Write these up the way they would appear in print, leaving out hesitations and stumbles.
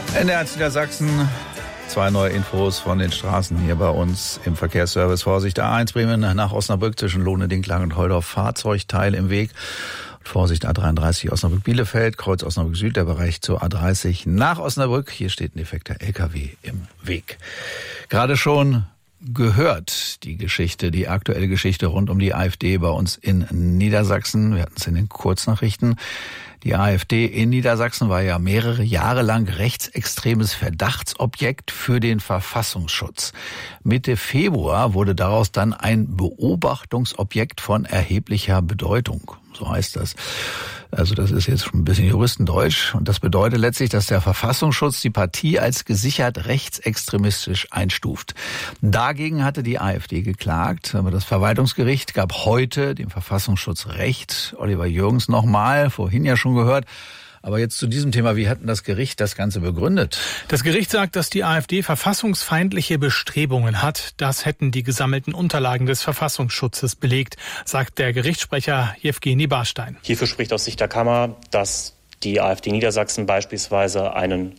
NDR Niedersachsen. 2 neue Infos von den Straßen hier bei uns im Verkehrsservice. Vorsicht, A1 Bremen nach Osnabrück zwischen Lohne, Dinklage und Holdorf. Fahrzeugteil im Weg. Und Vorsicht, A33 Osnabrück-Bielefeld, Kreuz Osnabrück Süd, der Bereich zur A30 nach Osnabrück. Hier steht ein defekter LKW im Weg. Gerade schon gehört die aktuelle Geschichte rund um die AfD bei uns in Niedersachsen. Wir hatten es in den Kurznachrichten. Die AfD in Niedersachsen war ja mehrere Jahre lang rechtsextremes Verdachtsobjekt für den Verfassungsschutz. Mitte Februar wurde daraus dann ein Beobachtungsobjekt von erheblicher Bedeutung. So heißt das. Also das ist jetzt schon ein bisschen Juristendeutsch. Und das bedeutet letztlich, dass der Verfassungsschutz die Partie als gesichert rechtsextremistisch einstuft. Dagegen hatte die AfD geklagt. Aber das Verwaltungsgericht gab heute dem Verfassungsschutz Recht. Oliver Jürgens nochmal, vorhin ja schon gehört. Aber jetzt zu diesem Thema, wie hat denn das Gericht das Ganze begründet? Das Gericht sagt, dass die AfD verfassungsfeindliche Bestrebungen hat. Das hätten die gesammelten Unterlagen des Verfassungsschutzes belegt, sagt der Gerichtssprecher Jewgeni Barstein. Hierfür spricht aus Sicht der Kammer, dass die AfD Niedersachsen beispielsweise einen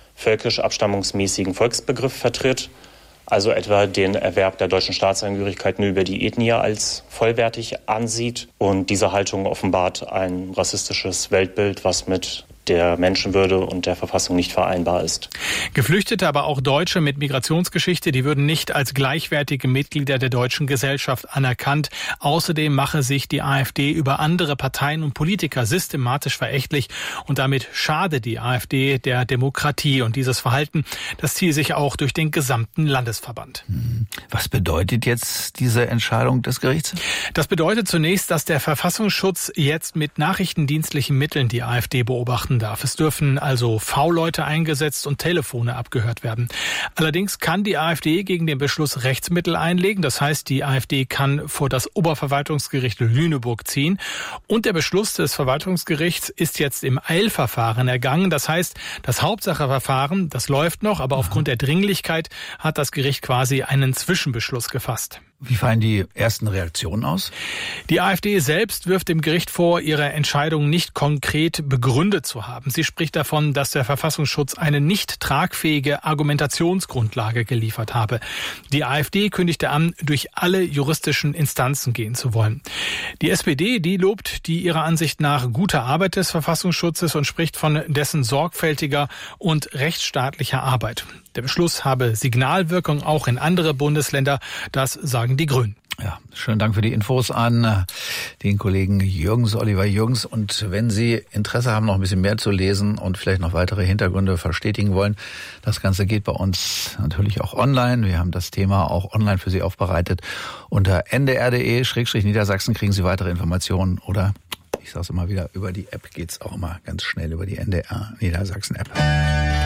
völkisch-abstammungsmäßigen Volksbegriff vertritt, also etwa den Erwerb der deutschen Staatsangehörigkeit nur über die Ethnie als vollwertig ansieht. Und diese Haltung offenbart ein rassistisches Weltbild, was mit der Menschenwürde und der Verfassung nicht vereinbar ist. Geflüchtete, aber auch Deutsche mit Migrationsgeschichte, die würden nicht als gleichwertige Mitglieder der deutschen Gesellschaft anerkannt. Außerdem mache sich die AfD über andere Parteien und Politiker systematisch verächtlich und damit schade die AfD der Demokratie. Und dieses Verhalten, das ziehe sich auch durch den gesamten Landesverband. Was bedeutet jetzt diese Entscheidung des Gerichts? Das bedeutet zunächst, dass der Verfassungsschutz jetzt mit nachrichtendienstlichen Mitteln die AfD beobachten darf. Es dürfen also V-Leute eingesetzt und Telefone abgehört werden. Allerdings kann die AfD gegen den Beschluss Rechtsmittel einlegen. Das heißt, die AfD kann vor das Oberverwaltungsgericht Lüneburg ziehen. Und der Beschluss des Verwaltungsgerichts ist jetzt im Eilverfahren ergangen. Das heißt, das Hauptsacheverfahren, das läuft noch, aber aufgrund der Dringlichkeit hat das Gericht quasi einen Zwischenbeschluss gefasst. Wie fallen die ersten Reaktionen aus? Die AfD selbst wirft dem Gericht vor, ihre Entscheidung nicht konkret begründet zu haben. Sie spricht davon, dass der Verfassungsschutz eine nicht tragfähige Argumentationsgrundlage geliefert habe. Die AfD kündigte an, durch alle juristischen Instanzen gehen zu wollen. Die SPD, die lobt die ihrer Ansicht nach gute Arbeit des Verfassungsschutzes und spricht von dessen sorgfältiger und rechtsstaatlicher Arbeit. Der Beschluss habe Signalwirkung auch in andere Bundesländer, das sagen die Grünen. Ja, schönen Dank für die Infos an den Kollegen Jürgens, Oliver Jürgens. Und wenn Sie Interesse haben, noch ein bisschen mehr zu lesen und vielleicht noch weitere Hintergründe verstetigen wollen, das Ganze geht bei uns natürlich auch online. Wir haben das Thema auch online für Sie aufbereitet. Unter ndr.de/Niedersachsen kriegen Sie weitere Informationen oder, ich sage es immer wieder, über die App geht's auch immer ganz schnell über die NDR Niedersachsen App.